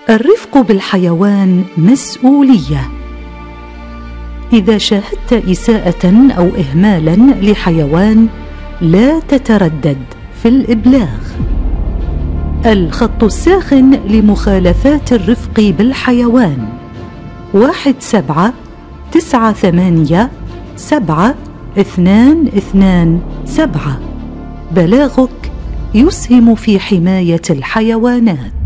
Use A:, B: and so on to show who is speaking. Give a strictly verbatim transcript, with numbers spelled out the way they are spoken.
A: الرفق بالحيوان مسؤولية. إذا شاهدت إساءة أو إهمالاً لحيوان لا تتردد في الإبلاغ. الخط الساخن لمخالفات الرفق بالحيوان: واحد سبعة تسعة ثمانية سبعة اثنان اثنان سبعة. بلاغك يسهم في حماية الحيوانات.